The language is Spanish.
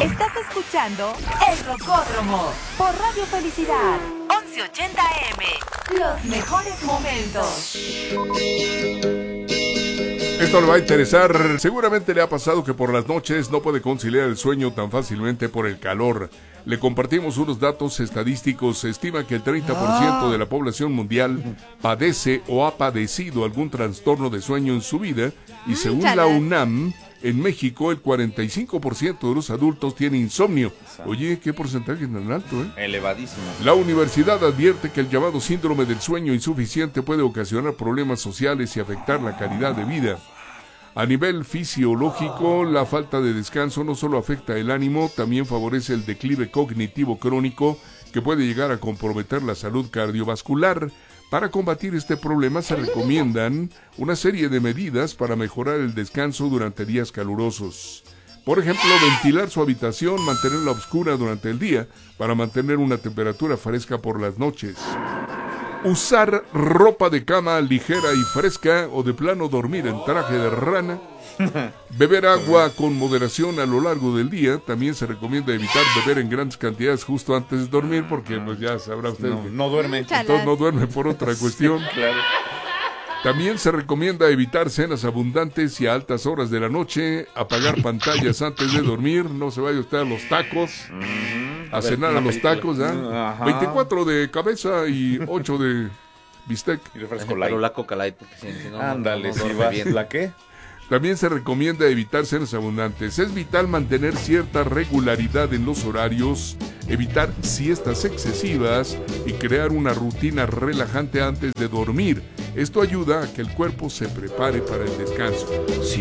Estás escuchando El Rocódromo por Radio Felicidad 1180 AM. Los mejores momentos. Esto le va a interesar. Seguramente le ha pasado que por las noches no puede conciliar el sueño tan fácilmente por el calor. Le compartimos unos datos estadísticos. Se estima que el 30% de la población mundial padece o ha padecido algún trastorno de sueño en su vida. Y según la UNAM, en México el 45% de los adultos tiene insomnio. Oye, ¿qué porcentaje tan alto, Elevadísimo. La universidad advierte que el llamado síndrome del sueño insuficiente puede ocasionar problemas sociales y afectar la calidad de vida. A nivel fisiológico, la falta de descanso no solo afecta el ánimo, también favorece el declive cognitivo crónico que puede llegar a comprometer la salud cardiovascular. Para combatir este problema se recomiendan una serie de medidas para mejorar el descanso durante días calurosos. Por ejemplo, ventilar su habitación, mantenerla oscura durante el día para mantener una temperatura fresca por las noches. Usar ropa de cama ligera y fresca o de plano dormir en traje de rana. Beber agua con moderación a lo largo del día. También se recomienda evitar beber en grandes cantidades justo antes de dormir porque pues ya sabrá usted no duerme. Entonces no duerme por otra cuestión. Sí, claro. También se recomienda evitar cenas abundantes y a altas horas de la noche, apagar pantallas antes de dormir, no se vaya usted a los tacos, a cenar a los tacos, 24 de cabeza y 8 de bistec. Y refresco light. Pero la Coca Light, porque si no, ándale, no si duerme vas, bien. ¿la qué? También se recomienda evitar cenas abundantes. Es vital mantener cierta regularidad en los horarios, evitar siestas excesivas y crear una rutina relajante antes de dormir. Esto ayuda a que el cuerpo se prepare para el descanso. Si